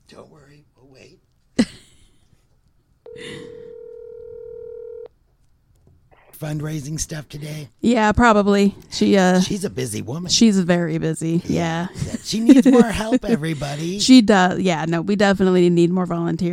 Don't worry, we'll wait. Fundraising stuff today. Yeah, probably. She's a busy woman. She's very busy. Yeah. She needs more help, everybody. She does. Yeah, no, we definitely need more volunteers.